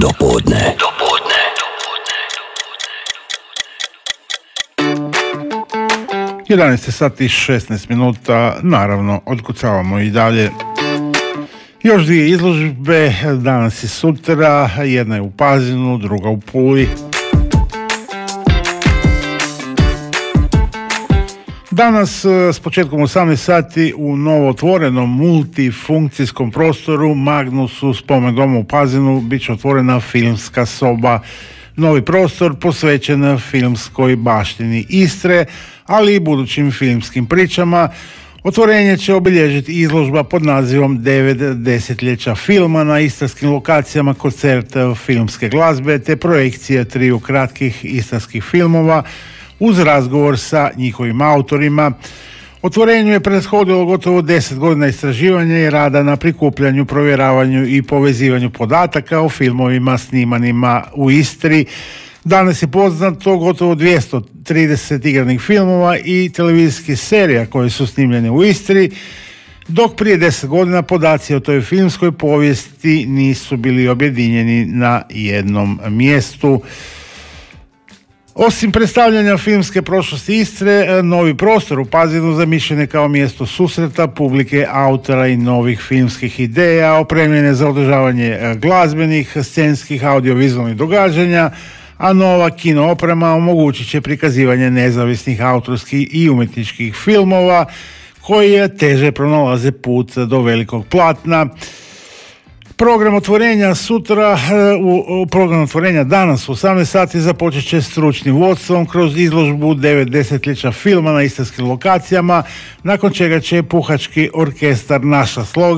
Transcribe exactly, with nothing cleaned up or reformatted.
Do podne. Do podne. jedanaest sati i šesnaest minuta, naravno, otkucavamo i dalje. Još dvije izložbe, danas i sutra, jedna je u Pazinu, druga u Puli. Danas s početkom osamnaest sati u novootvorenom multifunkcijskom prostoru Magnusu Spomen doma u Pazinu bit će otvorena filmska soba. Novi prostor posvećen filmskoj baštini Istre, ali i budućim filmskim pričama. Otvorenje će obilježiti izložba pod nazivom devet desetljeća filma na istarskim lokacijama, koncert filmske glazbe te projekcije triju kratkih istarskih filmova uz razgovor sa njihovim autorima. Otvorenju je prethodilo gotovo deset godina istraživanja i rada na prikupljanju, provjeravanju i povezivanju podataka o filmovima snimanima u Istri. Danas je poznato gotovo dvjesto trideset igranih filmova i televizijskih serija koje su snimljene u Istri, dok prije deset godina podaci o toj filmskoj povijesti nisu bili objedinjeni na jednom mjestu. Osim predstavljanja filmske prošlosti Istre, novi prostor u Pazinu zamišljen je kao mjesto susreta publike, autora i novih filmskih ideja, opremljene za održavanje glazbenih, scenskih, audiovizualnih događanja, a nova kino oprema omogućit će prikazivanje nezavisnih autorskih i umjetničkih filmova koji teže pronalaze put do velikog platna. Program otvorenja sutra, u, u program otvorenja danas u osamnaest sati započet će stručnim vodstvom kroz izložbu devet desetljeća filma na istarskim lokacijama, nakon čega će puhački orkestar Naša sloga